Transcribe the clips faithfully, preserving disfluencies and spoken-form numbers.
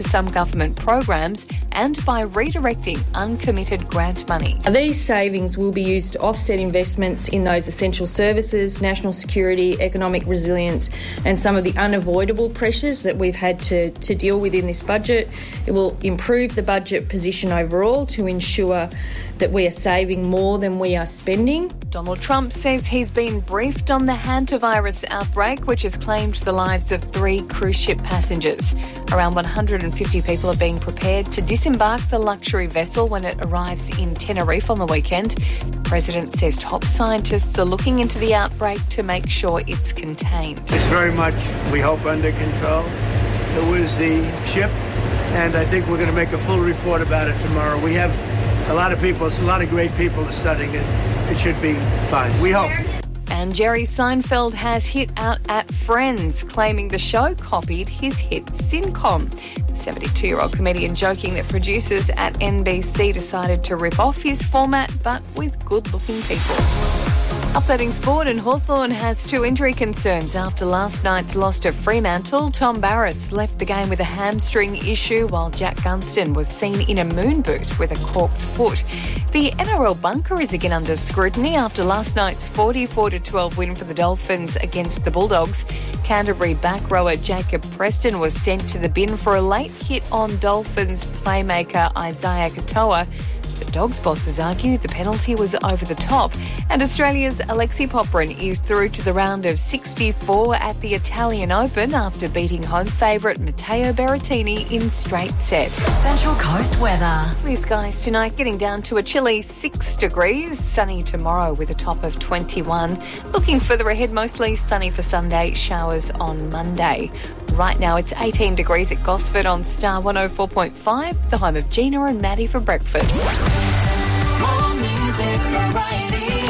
some government programs and by redirecting uncommitted grant money. These savings will be used to offset investments in those essential services, national security, economic resilience and some of the unavoidable pressures that we've had to, to deal with in this budget. It will improve the budget position overall to ensure that we are saving more than we are spending. Donald Trump says he's been briefed on the hantavirus outbreak, which has claimed the lives of three cruise ship passengers. Around one hundred fifty people are being prepared to disembark the luxury vessel when it arrives in Tenerife on the weekend. The President says top scientists are looking into the outbreak to make sure it's contained. It's very much, we hope, under control. It was the ship, and I think we're going to make a full report about it tomorrow. We have a lot of people, a lot of great people studying it. It should be fine. We hope. And Jerry Seinfeld has hit out at Friends, claiming the show copied his hit sitcom. The seventy-two-year-old comedian joking that producers at N B C decided to rip off his format, but with good-looking people. Updating sport, and Hawthorn has two injury concerns after last night's loss to Fremantle. Tom Barrass left the game with a hamstring issue, while Jack Gunston was seen in a moon boot with a corked foot. The N R L bunker is again under scrutiny after last night's forty-four to twelve win for the Dolphins against the Bulldogs. Canterbury back rower Jacob Preston was sent to the bin for a late hit on Dolphins playmaker Isaiah Katoa. The Dogs bosses argue the penalty was over the top. And Australia's Alexei Popyrin is through to the round of sixty-four at the Italian Open after beating home favourite Matteo Berrettini in straight sets. Central Coast weather. Blue skies tonight, getting down to a chilly six degrees. Sunny tomorrow with a top of twenty-one. Looking further ahead, mostly sunny for Sunday, showers on Monday. Right now it's eighteen degrees at Gosford on Star one oh four point five, the home of Gina and Maddie for breakfast. More music variety.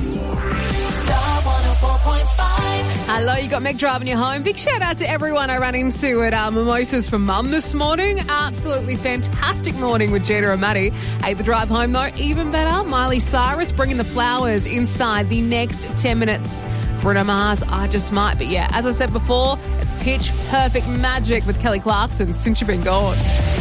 Star one oh four point five. Hello, you got Meg driving you home. Big shout out to everyone I ran into at uh, Mimosas for Mum this morning. Absolutely fantastic morning with Gina and Maddie. Hey, the drive home though, even better. Miley Cyrus bringing the flowers inside the next ten minutes. Bruno Mars, I Just Might. But yeah, as I said before, it's pitch perfect magic with Kelly Clarkson since you've been gone.